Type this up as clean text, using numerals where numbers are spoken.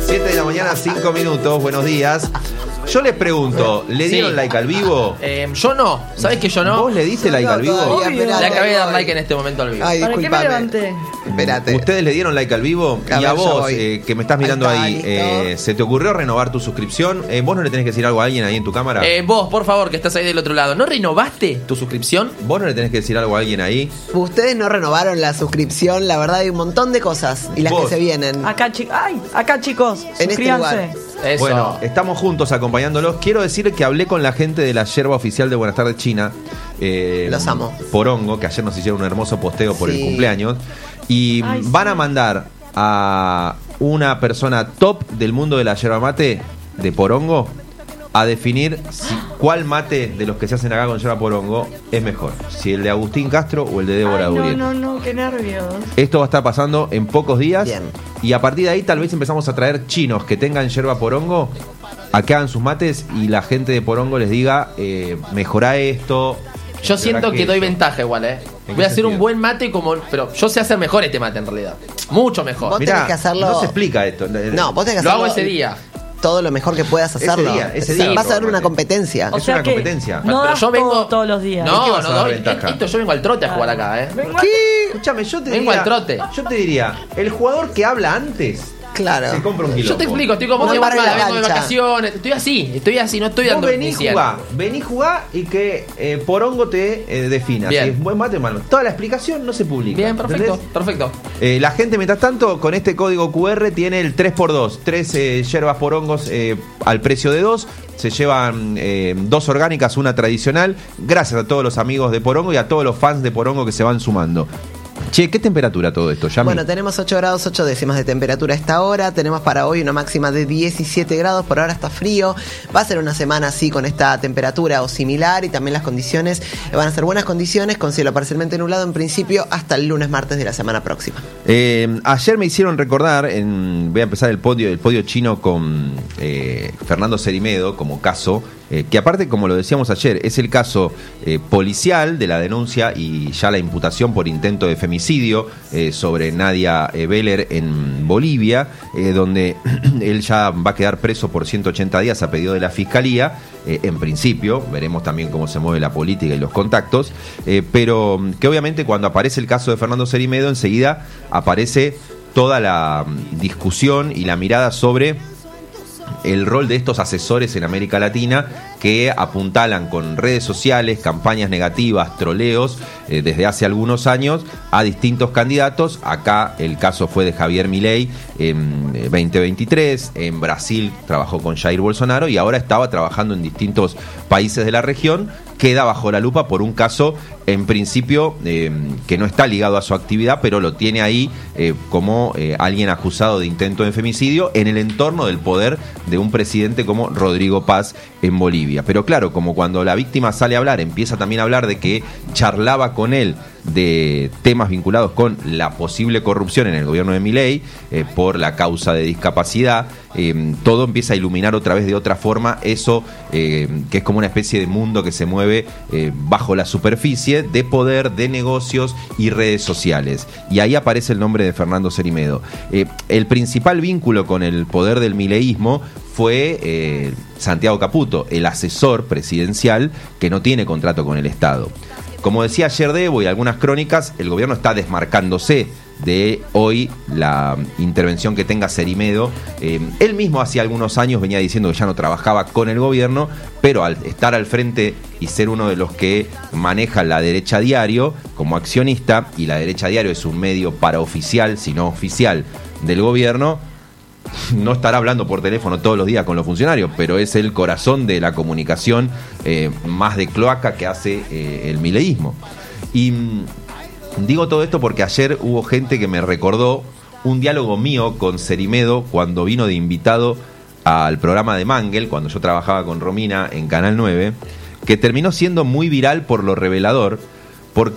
7 de la mañana, 5 minutos. Buenos días. Yo les pregunto, ¿le dieron like al vivo? Yo no. ¿Sabés que yo no? ¿Vos le diste like al vivo? Le acabé de dar like en este momento al vivo. Ay, ¿Para qué me discúlpame. levanté? Espérate. ¿Ustedes le dieron like al vivo? A Y a ver, yo vos, voy. que me estás mirando Ahí está, ahí, listo. ¿se te ocurrió renovar tu suscripción? ¿Vos no le tenés que decir algo a alguien ahí en tu cámara? Vos, por favor, que estás ahí del otro lado, ¿no renovaste tu suscripción? ¿Vos no le tenés que decir algo a alguien ahí? Ustedes no renovaron la suscripción, la verdad hay un montón de cosas y las Vos. que se vienen. Acá, chicos, En este suscríbanse. lugar. Eso. Bueno, estamos juntos acompañándolos. Quiero decir que hablé con la gente de la yerba oficial de Buenas Tardes China. Los amo. Porongo, que ayer nos hicieron un hermoso posteo por el Sí. cumpleaños. Y Ay, van sí. a mandar a una persona top del mundo de la yerba mate de Porongo a definir cuál mate de los que se hacen acá con yerba Porongo es mejor. Si el de Agustín Castro o el de Débora Ay, Uriel. no, qué nervios. Esto va a estar pasando en pocos días. Bien. Y a partir de ahí tal vez empezamos a traer chinos que tengan yerba Porongo a que hagan sus mates y la gente de Porongo les diga, mejorá esto. Yo siento que doy ventaja igual, ¿En Voy qué a hacer un sentido? buen mate pero yo sé hacer mejor este mate en realidad. Mucho mejor. Vos Mirá, tenés que hacerlo- no se explica esto. No, vos tenés que Lo hago hacerlo ese día. todo lo mejor que puedas Ese hacerlo. día, ese día Vas a ver probablemente. una competencia. Es una competencia. No Pero das yo vengo todos los días. ¿En qué No, vas a no dar doy. ventaja? Esto yo vengo al trote a jugar acá, Vengo Escúchame, yo te Vengo diría, al trote. Yo te diría, el jugador que habla antes Claro. se compra un quilombo. Yo te explico, estoy como No vos, para la vengo de cancha. vacaciones. Estoy así, no estoy Vos dando vení ni jugá y que Porongo te defina. Bien. Si es buen mate o malo. Toda la explicación no se publica. Bien, perfecto, ¿entendés? perfecto. La gente, mientras tanto, con este código QR tiene el 3x2. 3 yerbas porongos al precio de 2. Se llevan 2 orgánicas, una tradicional. Gracias a todos los amigos de Porongo y a todos los fans de Porongo que se van sumando. Che, ¿qué temperatura todo esto? Yami? Bueno, tenemos 8 grados 8 décimas de temperatura a esta hora. Tenemos para hoy una máxima de 17 grados. Por ahora está frío. Va a ser una semana así con esta temperatura o similar. Y también las condiciones van a ser buenas condiciones con cielo parcialmente nublado en principio hasta el lunes, martes de la semana próxima. Ayer me hicieron recordar, voy a empezar el podio chino con Fernando Cerimedo como caso, que aparte, como lo decíamos ayer, es el caso policial de la denuncia y ya la imputación por intento de femicidio sobre Nadia Beller en Bolivia, donde él ya va a quedar preso por 180 días a pedido de la Fiscalía. En principio, veremos también cómo se mueve la política y los contactos, pero que obviamente cuando aparece el caso de Fernando Cerimedo, enseguida aparece toda la discusión y la mirada sobre el rol de estos asesores en América Latina que apuntalan con redes sociales, campañas negativas, troleos, desde hace algunos años a distintos candidatos. Acá el caso fue de Javier Milei en 2023, en Brasil trabajó con Jair Bolsonaro y ahora estaba trabajando en distintos países de la región. Queda bajo la lupa por un caso, en principio, que no está ligado a su actividad, pero lo tiene ahí como alguien acusado de intento de femicidio en el entorno del poder de un presidente como Rodrigo Paz en Bolivia. Pero claro, como cuando la víctima sale a hablar, empieza también a hablar de que charlaba con él de temas vinculados con la posible corrupción en el gobierno de Milei por la causa de discapacidad, todo empieza a iluminar otra vez de otra forma eso que es como una especie de mundo que se mueve bajo la superficie de poder, de negocios y redes sociales. Y ahí aparece el nombre de Fernando Cerimedo. El principal vínculo con el poder del mileísmo fue Santiago Caputo, el asesor presidencial que no tiene contrato con el Estado. Como decía ayer Debo y algunas crónicas, el gobierno está desmarcándose de hoy la intervención que tenga Cerimedo. Él mismo hace algunos años venía diciendo que ya no trabajaba con el gobierno, pero al estar al frente y ser uno de los que maneja La Derecha Diario como accionista, y La Derecha Diario es un medio paraoficial, si no oficial, del gobierno, no estará hablando por teléfono todos los días con los funcionarios, pero es el corazón de la comunicación más de cloaca que hace el mileísmo. Y digo todo esto porque ayer hubo gente que me recordó un diálogo mío con Cerimedo cuando vino de invitado al programa de Mangel, cuando yo trabajaba con Romina en Canal 9, que terminó siendo muy viral por lo revelador,